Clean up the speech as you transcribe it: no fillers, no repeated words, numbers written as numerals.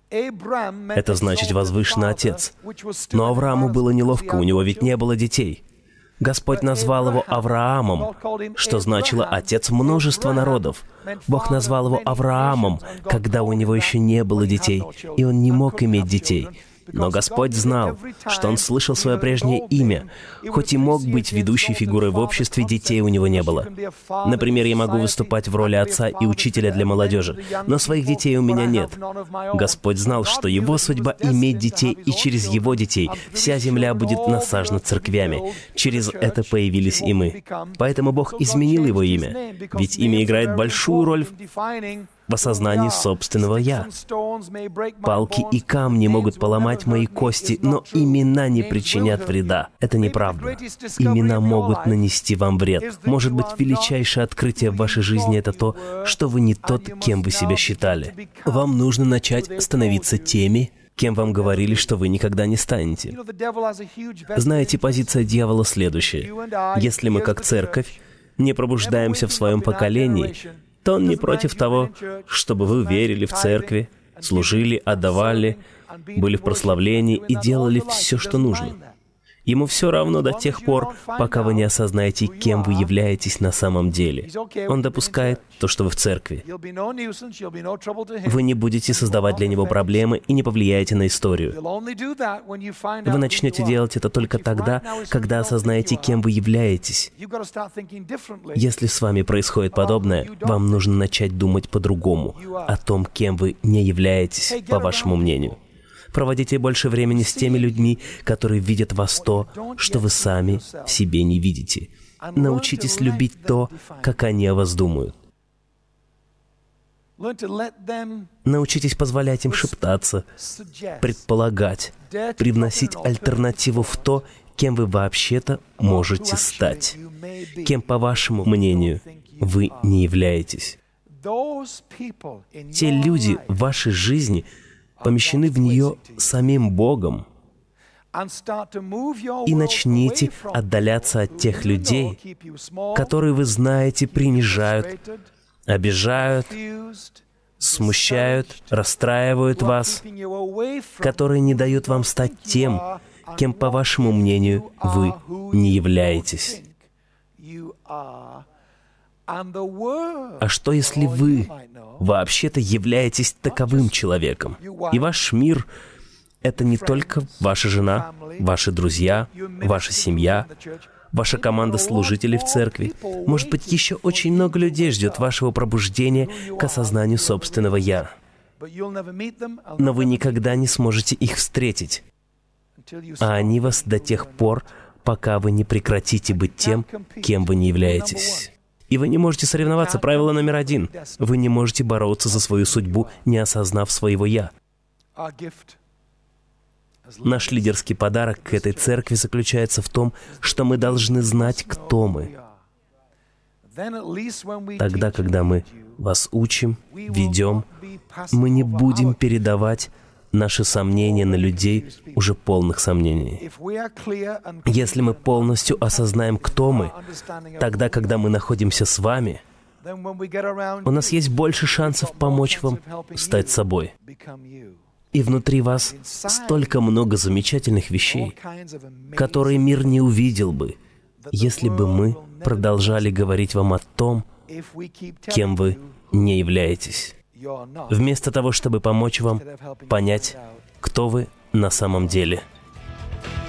Это значит «возвышенный отец». Но Аврааму было неловко, у него ведь не было детей. Господь назвал его Авраамом, что значило «отец множества народов». Бог назвал его Авраамом, когда у него еще не было детей, и он не мог иметь детей. Но Господь знал, что он слышал свое прежнее имя. Хоть и мог быть ведущей фигурой в обществе, детей у него не было. Например, я могу выступать в роли отца и учителя для молодежи, но своих детей у меня нет. Господь знал, что его судьба — иметь детей, и через его детей вся земля будет насажена церквями. Через это появились и мы. Поэтому Бог изменил его имя, ведь имя играет большую роль в осознании собственного «я». Палки и камни могут поломать мои кости, но имена не причинят вреда. Это неправда. Имена могут нанести вам вред. Может быть, величайшее открытие в вашей жизни — это то, что вы не тот, кем вы себя считали. Вам нужно начать становиться теми, кем вам говорили, что вы никогда не станете. Знаете, позиция дьявола следующая. Если мы, как церковь, не пробуждаемся в своем поколении, то он не против того, чтобы вы верили в церкви, служили, отдавали, были в прославлении и делали все, что нужно. Ему все равно до тех пор, пока вы не осознаете, кем вы являетесь на самом деле. Он допускает то, что вы в церкви. Вы не будете создавать для него проблемы и не повлияете на историю. Вы начнете делать это только тогда, когда осознаете, кем вы являетесь. Если с вами происходит подобное, вам нужно начать думать по-другому, о том, кем вы не являетесь, по вашему мнению. Проводите больше времени с теми людьми, которые видят в вас то, что вы сами в себе не видите. Научитесь любить то, как они о вас думают. Научитесь позволять им шептаться, предполагать, привносить альтернативу в то, кем вы вообще-то можете стать, кем, по вашему мнению, вы не являетесь. Те люди в вашей жизни помещены в нее самим Богом. И начните отдаляться от тех людей, которые, вы знаете, принижают, обижают, смущают, расстраивают вас, которые не дают вам стать тем, кем, по вашему мнению, вы не являетесь. А что, если вы вообще-то являетесь таковым человеком? И ваш мир — это не только ваша жена, ваши друзья, ваша семья, ваша команда служителей в церкви. Может быть, еще очень много людей ждет вашего пробуждения к осознанию собственного «я». Но вы никогда не сможете их встретить. А они вас до тех пор, пока вы не прекратите быть тем, кем вы не являетесь. И вы не можете соревноваться. Правило номер 1. Вы не можете бороться за свою судьбу, не осознав своего «я». Наш лидерский подарок к этой церкви заключается в том, что мы должны знать, кто мы. Тогда, когда мы вас учим, ведем, мы не будем передавать наши сомнения на людей, уже полных сомнений. Если мы полностью осознаем, кто мы, тогда, когда мы находимся с вами, у нас есть больше шансов помочь вам стать собой. И внутри вас столько много замечательных вещей, которые мир не увидел бы, если бы мы продолжали говорить вам о том, кем вы не являетесь, вместо того, чтобы помочь вам понять, кто вы на самом деле.